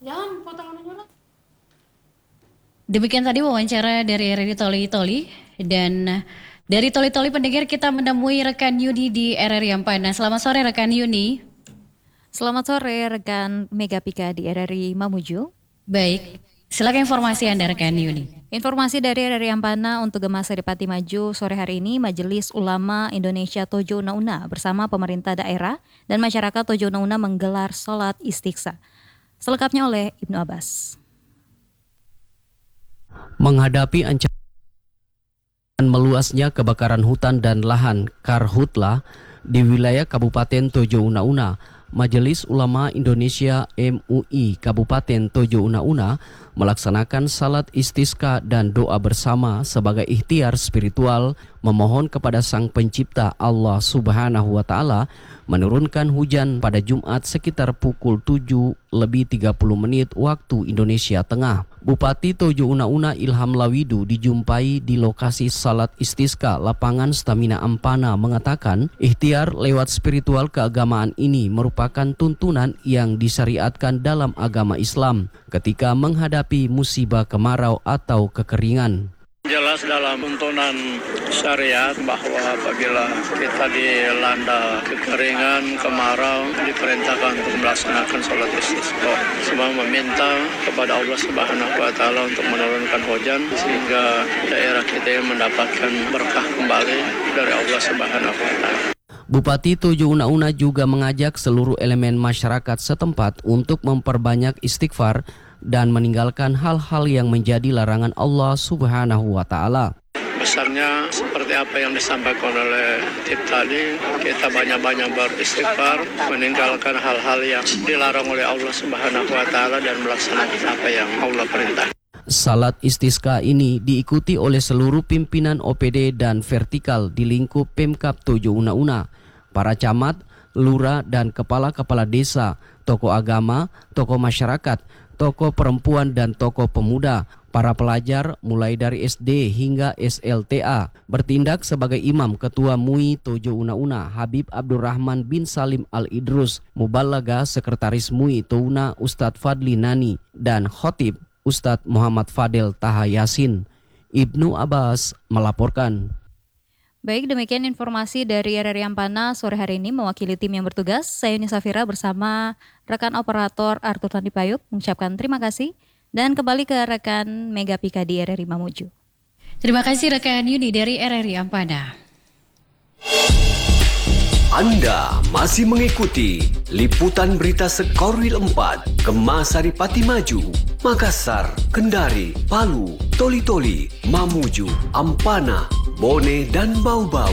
Jangan potong anunya lah. Demikian tadi wawancara dari RRI Toli Toli dan dari Toli Toli pendengar kita menemui rekan Yuni di RRI Ampana. Selamat sore rekan Yuni. Selamat sore rekan Megapika di RRI Mamuju. Baik, silakan informasi Anda rekan Yuni. Informasi dari RRI Ampana untuk Gema Saripati Maju sore hari ini Majelis Ulama Indonesia Tojo Una bersama pemerintah daerah dan masyarakat Tojo Una menggelar sholat istiqsa. Selengkapnya oleh Ibnu Abbas. Menghadapi ancaman meluasnya kebakaran hutan dan lahan karhutla di wilayah Kabupaten Tojo Una, Majelis Ulama Indonesia MUI Kabupaten Tojo Una melaksanakan salat istisqa dan doa bersama sebagai ikhtiar spiritual memohon kepada Sang Pencipta Allah Subhanahu wa Ta'ala menurunkan hujan pada Jumat sekitar pukul 7:30 waktu Indonesia Tengah. Bupati Tojo Una Ilham Lawidu dijumpai di lokasi salat istisqa lapangan Stamina Ampana mengatakan ikhtiar lewat spiritual keagamaan ini merupakan tuntunan yang disyariatkan dalam agama Islam ketika menghadapi musibah kemarau atau kekeringan. Jelas dalam tuntunan syariat bahwa apabila kita dilanda kekeringan, kemarau, diperintahkan untuk melaksanakan sholat istisqa. Semua meminta kepada Allah Subhanahu wa Ta'ala untuk menurunkan hujan sehingga daerah kita mendapatkan berkah kembali dari Allah Subhanahu wa Ta'ala. Bupati Tojo Una juga mengajak seluruh elemen masyarakat setempat untuk memperbanyak istighfar dan meninggalkan hal-hal yang menjadi larangan Allah Subhanahu wa Ta'ala. Besarnya seperti apa yang disampaikan oleh tip tadi, kita banyak-banyak beristighfar, meninggalkan hal-hal yang dilarang oleh Allah Subhanahu wa Ta'ala dan melaksanakan apa yang Allah perintah. Salat istisqa ini diikuti oleh seluruh pimpinan OPD dan vertikal di lingkup Pemkab Tojo Una, para camat, lurah dan kepala-kepala desa, tokoh agama, tokoh masyarakat, tokoh perempuan dan tokoh pemuda, para pelajar mulai dari SD hingga SLTA. Bertindak sebagai imam Ketua MUI Tojo Una Habib Abdurrahman bin Salim Al-Idrus, Mubalaga Sekretaris MUI Touna Ustadz Fadli Nani, dan Khotib Ustadz Muhammad Fadel Taha Yasin. Ibnu Abbas melaporkan. Baik, demikian informasi dari RRI Ampana sore hari ini mewakili tim yang bertugas. Saya Yuni Safira bersama rekan operator Arthur Tandipayuk mengucapkan terima kasih dan kembali ke rekan Megapika di RRI Mamuju. Terima kasih rekan Yuni dari RRI Ampana. Anda masih mengikuti liputan berita Sekorwil 4, Gema Saripati Maju, Makassar, Kendari, Palu, Toli-Toli, Mamuju, Ampana, Bone, dan Bau-Bau.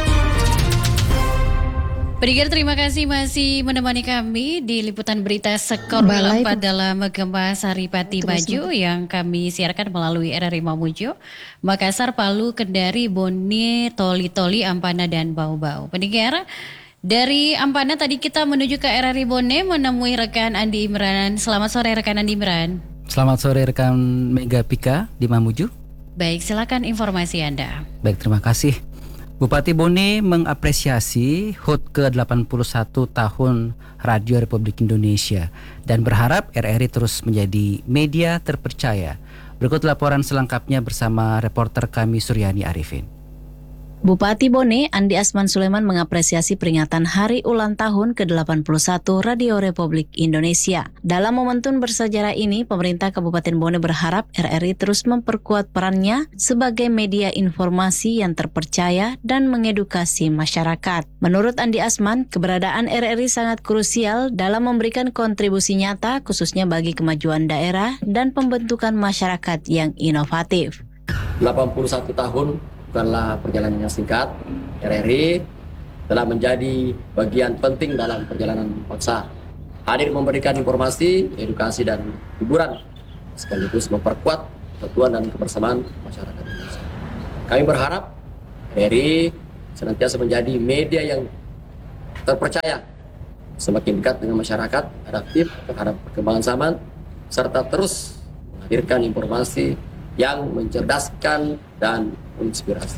Pendengar terima kasih masih menemani kami di liputan berita Sekorwil 4 dalam Gema Saripati Maju yang kami siarkan melalui RRI Mamuju, Makassar, Palu, Kendari, Bone, Toli-Toli, Ampana, dan Bau-Bau. Pendengar, dari Ampana tadi kita menuju ke RRI Bone menemui rekan Andi Imran. Selamat sore rekan Andi Imran. Selamat sore rekan Megapika di Mamuju. Baik, silakan informasi Anda. Baik, terima kasih. Bupati Bone mengapresiasi HUT ke-81 tahun Radio Republik Indonesia dan berharap RRI terus menjadi media terpercaya. Berikut laporan selengkapnya bersama reporter kami Suryani Arifin. Bupati Bone, Andi Asman Sulaiman mengapresiasi peringatan Hari Ulang Tahun ke-81 Radio Republik Indonesia. Dalam momentum bersejarah ini, pemerintah Kabupaten Bone berharap RRI terus memperkuat perannya sebagai media informasi yang terpercaya dan mengedukasi masyarakat. Menurut Andi Asman, keberadaan RRI sangat krusial dalam memberikan kontribusi nyata khususnya bagi kemajuan daerah dan pembentukan masyarakat yang inovatif. 81 tahun bukanlah perjalanan yang singkat. RRI telah menjadi bagian penting dalam perjalanan bangsa. Hadir memberikan informasi, edukasi, dan hiburan, sekaligus memperkuat persatuan dan kebersamaan masyarakat Indonesia. Kami berharap RRI senantiasa menjadi media yang terpercaya, semakin dekat dengan masyarakat, adaptif terhadap perkembangan zaman, serta terus menghadirkan informasi yang mencerdaskan dan menginspirasi.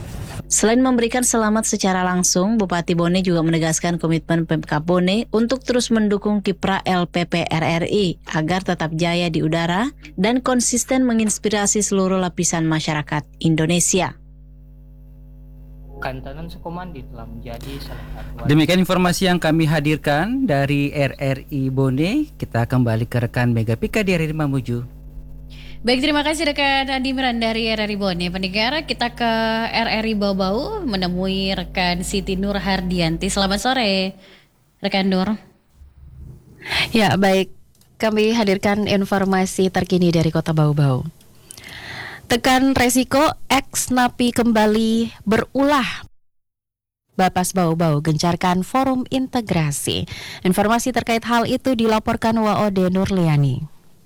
Selain memberikan selamat secara langsung, Bupati Bone juga menegaskan komitmen Pemkab Bone untuk terus mendukung kiprah LPP RRI agar tetap jaya di udara dan konsisten menginspirasi seluruh lapisan masyarakat Indonesia. Kantonan Sukomandi telah menjadi salah satu. Demikian informasi yang kami hadirkan dari RRI Bone. Kita kembali ke rekan Mega Pika di RRI Mamuju. Baik, terima kasih rekan Andi Miran dari RRI Bone. Pendengar, kita ke RRI Bau-Bau menemui rekan Siti Nur Hardianti. Selamat sore, rekan Nur. Ya, baik. Kami hadirkan informasi terkini dari Kota Bau-Bau. Tekan resiko eks napi kembali berulah. Bapas Bau-Bau gencarkan forum integrasi. Informasi terkait hal itu dilaporkan WOD Nurliani.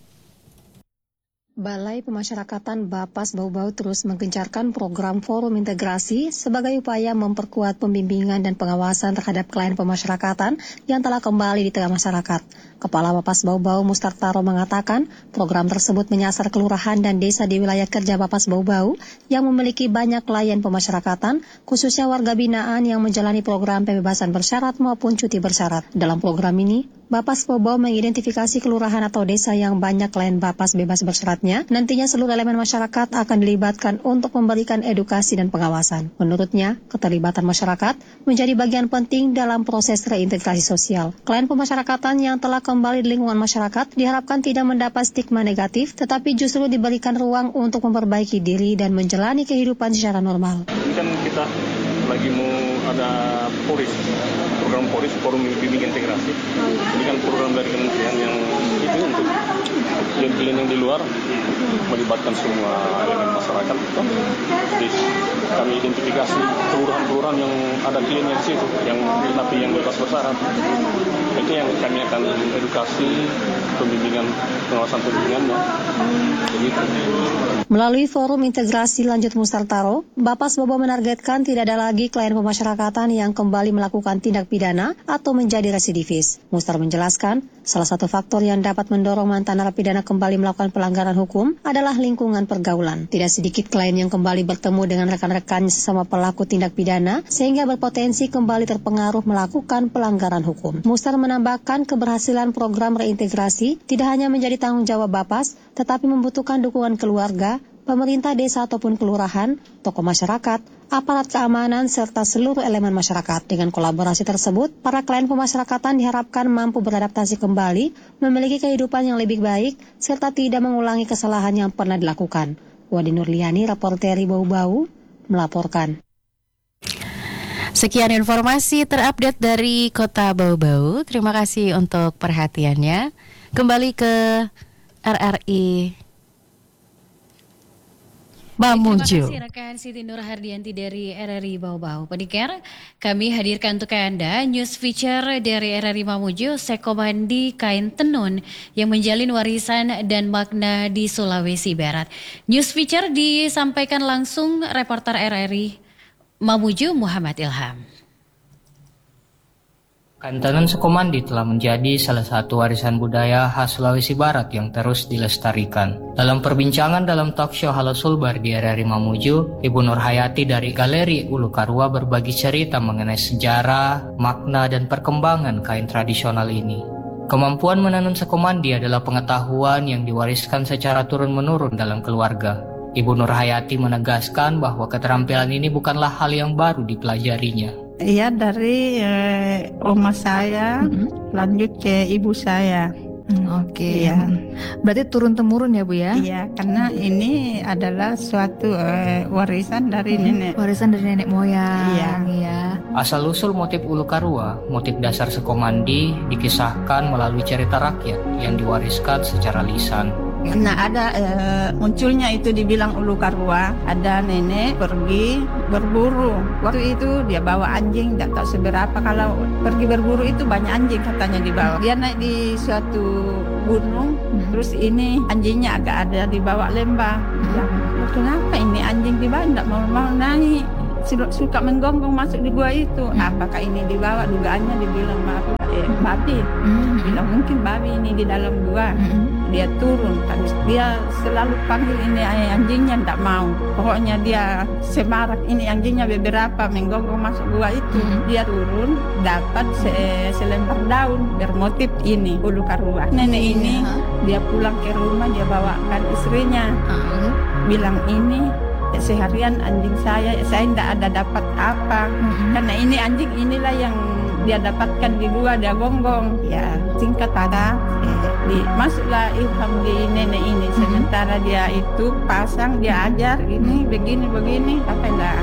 Balai Pemasyarakatan Bapas Bau-Bau terus menggencarkan program forum integrasi sebagai upaya memperkuat pembimbingan dan pengawasan terhadap klien pemasyarakatan yang telah kembali di tengah masyarakat. Kepala Bapas Bau-Bau Mustartaro mengatakan program tersebut menyasar kelurahan dan desa di wilayah kerja Bapas Bau-Bau yang memiliki banyak klien pemasyarakatan, khususnya warga binaan yang menjalani program pembebasan bersyarat maupun cuti bersyarat. Dalam program ini, Bapas Bau-Bau mengidentifikasi kelurahan atau desa yang banyak klien Bapas bebas bersyaratnya. Nantinya seluruh elemen masyarakat akan dilibatkan untuk memberikan edukasi dan pengawasan. Menurutnya, keterlibatan masyarakat menjadi bagian penting dalam proses reintegrasi sosial. Klien pemasyarakatan yang telah kembali di lingkungan masyarakat diharapkan tidak mendapat stigma negatif, tetapi justru diberikan ruang untuk memperbaiki diri dan menjalani kehidupan secara normal. Ini kan kita lagi mau ada program PORIS, Forum Bimbing Integrasi. Ini kan program dari kementerian yang itu untuk klien-klien yang di luar melibatkan semua elemen masyarakat. Jadi kami identifikasi kelurahan-kelurahan yang ada kliennya di situ, yang napi yang bebas bersyarat. Itu yang kami akan edukasi, pembimbingan, pengawasan pembimbingannya. Begitu. Melalui forum integrasi lanjut Mustartaro, Bapas Bau-Bau menargetkan tidak ada lagi klien pemasyarakatan yang kembali melakukan tindak pidana atau menjadi residivis. Mustar menjelaskan, salah satu faktor yang dapat mendorong mantan narapidana kembali melakukan pelanggaran hukum adalah lingkungan pergaulan. Tidak sedikit klien yang kembali bertemu dengan rekan-rekannya sesama pelaku tindak pidana, sehingga berpotensi kembali terpengaruh melakukan pelanggaran hukum. Mustar menambahkan keberhasilan program reintegrasi tidak hanya menjadi tanggung jawab Bapas, tetapi membutuhkan dukungan keluarga, pemerintah desa ataupun kelurahan, tokoh masyarakat, aparat keamanan, serta seluruh elemen masyarakat. Dengan kolaborasi tersebut, para klien pemasyarakatan diharapkan mampu beradaptasi kembali, memiliki kehidupan yang lebih baik, serta tidak mengulangi kesalahan yang pernah dilakukan. Wadi Nurliani, Reporteri Bau-Bau, melaporkan. Sekian informasi terupdate dari Kota Bau-Bau. Terima kasih untuk perhatiannya. Kembali ke RRI Mamuju. Terima kasih rekan Siti Nur Hardianti dari RRI Bau-Bau. Pendengar, kami hadirkan untuk Anda news feature dari RRI Mamuju, Sekomandi Kain Tenun yang menjalin warisan dan makna di Sulawesi Barat. News feature disampaikan langsung reporter RRI Mamuju Muhammad Ilham. Kantonan Sukomandi telah menjadi salah satu warisan budaya khas Sulawesi Barat yang terus dilestarikan. Dalam perbincangan dalam talk show Halo Sulbar di RRI Mamuju, Ibu Nur Hayati dari Galeri Ulu Karua berbagi cerita mengenai sejarah, makna, dan perkembangan kain tradisional ini. Kemampuan menenun Sukomandi adalah pengetahuan yang diwariskan secara turun-menurun dalam keluarga. Ibu Nur Hayati menegaskan bahwa keterampilan ini bukanlah hal yang baru dipelajarinya. Iya, dari oma saya lanjut ke ibu saya. Oke. Iya. Berarti turun-temurun ya Bu ya? Iya, karena ini adalah suatu warisan dari nenek. Warisan dari nenek moyang. Iya. Asal-usul motif Ulu Karua, motif dasar Sukomandi, dikisahkan melalui cerita rakyat yang diwariskan secara lisan. Nah, ada munculnya itu dibilang Ulu Karua, ada nenek pergi berburu. Waktu itu dia bawa anjing, tidak tahu seberapa. Kalau pergi berburu itu banyak anjing katanya dibawa. Dia naik di suatu gunung, terus ini anjingnya agak ada dibawa lembah. Ya, kenapa ini anjing dibawa, tidak mau naik. suka menggonggong masuk di gua itu. Apakah ini dibawa? Dugaannya dibilang babi. Bilang mungkin babi ini di dalam gua. Dia turun, kan dia selalu panggil ini anjingnya, tidak mau. Pokoknya dia semarak ini anjingnya beberapa menggonggong masuk gua itu. Dia turun, dapat selembar daun bermotif ini ulu karua. Nenek ini dia pulang ke rumah, dia bawakan istrinya. Bilang ini seharian anjing saya tidak ada dapat apa. Karena ini anjing inilah yang dia dapatkan di gua, dia gonggong. Ya singkat kata, masuklah ilham di nenek ini. Sementara dia itu pasang, dia ajar ini begini apa enggak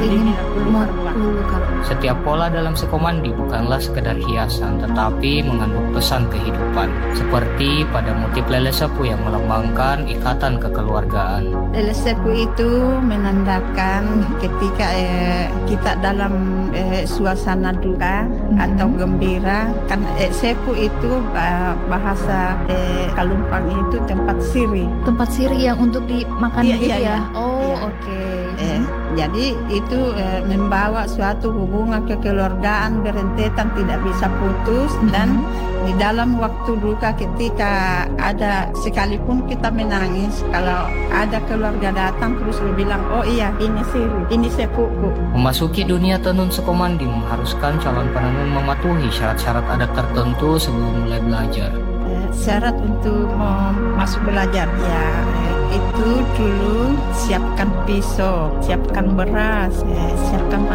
Setiap pola dalam sekomandi bukanlah sekedar hiasan, tetapi mengandung pesan kehidupan. Seperti pada motif lele sepu yang melambangkan ikatan kekeluargaan. Lele sepu itu menandakan ketika kita dalam suasana duka atau gembira. Kan sepu itu bahasa Kalumpang itu tempat siri. Tempat siri yang untuk dimakan gitu ya? Oh, oke. Jadi itu membawa suatu hubungan kekeluargaan berentetan tidak bisa putus. Dan di dalam waktu duka ketika ada, sekalipun kita menangis, kalau ada keluarga datang terus bilang, oh iya ini siri, ini sepupu. Memasuki dunia tenun sekomandi mengharuskan calon penenun mematuhi syarat-syarat adat tertentu sebelum mulai belajar. Syarat untuk masuk belajar ya itu dulu siapkan pisau, siapkan beras, siapkan